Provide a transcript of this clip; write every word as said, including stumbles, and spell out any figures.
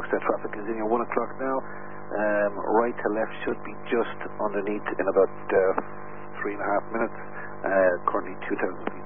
Rochdale traffic is in your one o'clock now. Um, right to left should be just underneath in about uh, three and a half minutes. Uh, currently two thousand